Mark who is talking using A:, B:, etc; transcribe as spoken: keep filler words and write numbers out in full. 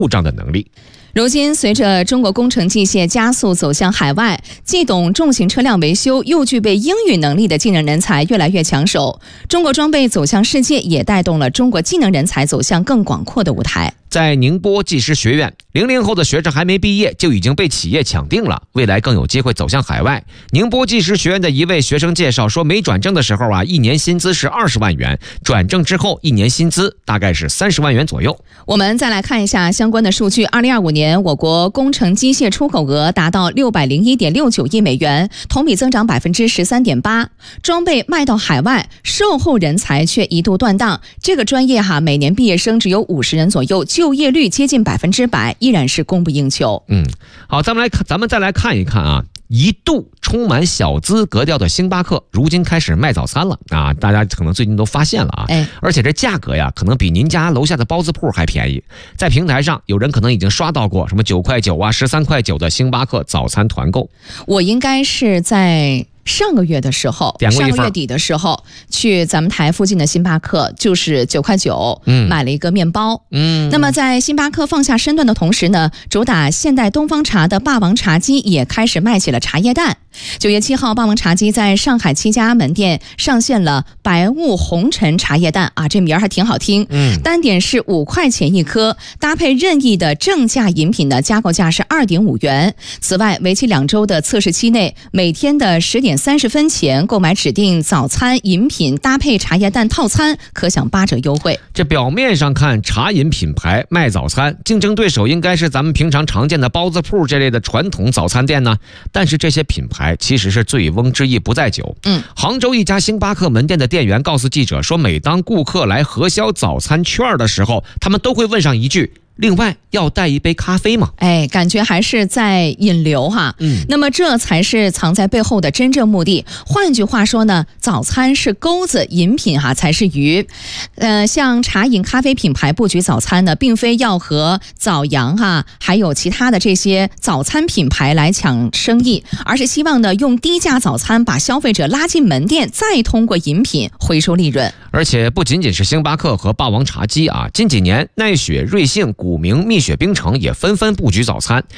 A: 故障的能力。
B: 如今，随着中国工程机械加速走向海外，既懂重型车辆维修又具备英语能力的技能人才越来越抢手。中国装备走向世界，也带动了中国技能人才走向更广阔的舞台。
A: 在宁波技师学院，零零后的学生还没毕业就已经被企业抢定了，未来更有机会走向海外。宁波技师学院的一位学生介绍说，没转正的时候啊，一年薪资是二十万元，转正之后一年薪资大概是三十万元左右。
B: 我们再来看一下相关的数据。二零二五年，我国工程机械出口额达到六百零一点六九亿美元，同比增长百分之十三点八。装备卖到海外，售后人才却一度断档。这个专业哈，每年毕业生只有五十人左右，就业率接近百分之百，依然是供不应求。
A: 嗯，好，咱们来看，咱们再来看一看啊。一度充满小资格调的星巴克，如今开始卖早餐了啊！大家可能最近都发现了啊，
B: 哎，
A: 而且这价格呀，可能比您家楼下的包子铺还便宜。在平台上，有人可能已经刷到过什么九块九啊、十三块九的星巴克早餐团购。
B: 我应该是在上个月的时候，上个月底的时候去咱们台附近的星巴克，就是九块九，嗯，买了一个面包。嗯，那么在星巴克放下身段的同时呢，主打现代东方茶的霸王茶姬也开始卖起了茶叶蛋。九月七号，霸王茶姬在上海七家门店上线了白雾红尘茶叶蛋啊，这名儿还挺好听。嗯，单点是五块钱一颗，搭配任意的正价饮品的加购价是二点五元。此外，为期两周的测试期内，每天的十点三十分前购买指定早餐饮品搭配茶叶蛋套餐，可享八折优惠。
A: 这表面上看，茶饮品牌卖早餐，竞争对手应该是咱们平常常见的包子铺这类的传统早餐店呢。但是这些品牌其实是醉翁之意不在酒。嗯，杭州一家星巴克门店的店员告诉记者说，每当顾客来核销早餐券的时候，他们都会问上一句，另外要带一杯咖啡吗？
B: 哎，感觉还是在引流哈。嗯，那么这才是藏在背后的真正目的。换句话说呢，早餐是钩子，饮品哈才是鱼。呃，像茶饮咖啡品牌布局早餐呢，并非要和早阳哈还有其他的这些早餐品牌来抢生意，而是希望呢用低价早餐把消费者拉进门店，再通过饮品回收利润。
A: 而且不仅仅是星巴克和霸王茶姬啊，近几年奈雪、瑞幸、古茗、蜜雪冰城也纷纷布局早餐。